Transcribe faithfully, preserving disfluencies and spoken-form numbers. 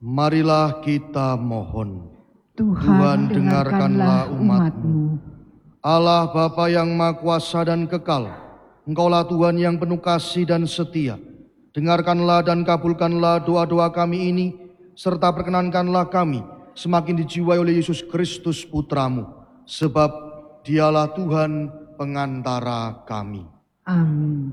Marilah kita mohon. Tuhan, Tuhan, dengarkanlah umat-Mu. Allah Bapa yang Maha Kuasa dan Kekal, Engkaulah Tuhan yang penuh kasih dan setia. Dengarkanlah dan kabulkanlah doa-doa kami ini, serta perkenankanlah kami semakin dijiwai oleh Yesus Kristus Putra-Mu, sebab Dialah Tuhan pengantara kami. Amin.